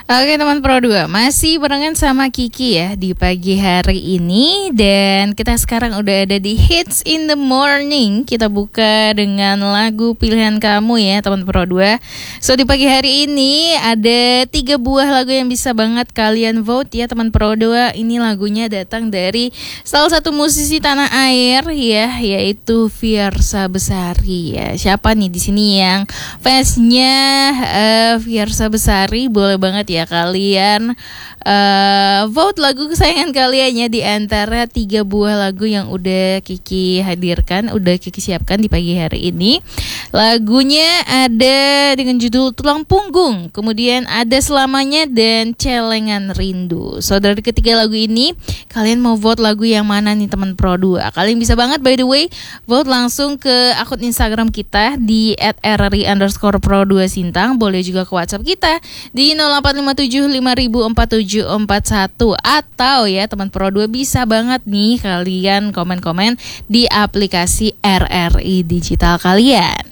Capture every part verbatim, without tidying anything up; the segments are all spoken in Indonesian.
Oke teman Pro dua, masih barengan sama Kiki ya di pagi hari ini. Dan kita sekarang udah ada di Hits in the Morning. Kita buka dengan lagu pilihan kamu ya teman Pro dua. So di pagi hari ini ada tiga buah lagu yang bisa banget kalian vote ya teman Pro dua. Ini lagunya datang dari salah satu musisi tanah air ya, yaitu Fiersa Besari ya. Siapa nih di sini yang fansnya uh, Fiersa Besari? Boleh banget ya kalian uh, vote lagu kesayangan kalian ya di antara tiga buah lagu yang udah Kiki hadirkan, udah Kiki siapkan di pagi hari ini. Lagunya ada dengan judul Tulang Punggung, kemudian ada Selamanya dan Celengan Rindu. So dari ketiga lagu ini kalian mau vote lagu yang mana nih teman Pro dua? Kalian bisa banget by the way vote langsung ke akun Instagram kita di et rri underscore pro dua sintang. Boleh juga ke WhatsApp kita di nol delapan lima tujuh lima ribu empat tujuh empat satu, atau ya teman Pro dua bisa banget nih kalian komen-komen di aplikasi R R I digital kalian.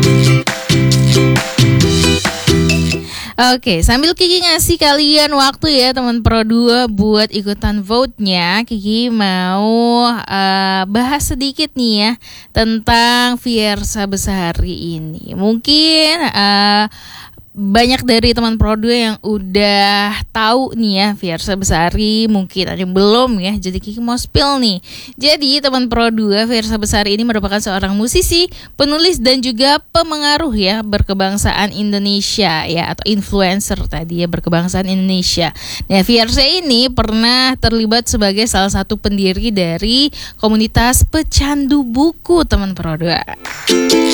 Oke, sambil Kiki ngasih kalian waktu ya teman Pro dua buat ikutan vote-nya, Kiki mau uh, bahas sedikit nih ya tentang Fiersa Besari ini. Mungkin uh, banyak dari teman Pro dua yang udah tahu nih ya Fiersa Besari, mungkin ada yang belum ya. Jadi Kiki mau spill nih. Jadi teman Pro dua, Fiersa Besari ini merupakan seorang musisi, penulis dan juga pemengaruh ya berkebangsaan Indonesia ya, atau influencer tadi ya berkebangsaan Indonesia. Nah, Fiersa ini pernah terlibat sebagai salah satu pendiri dari komunitas pecandu buku teman Pro dua.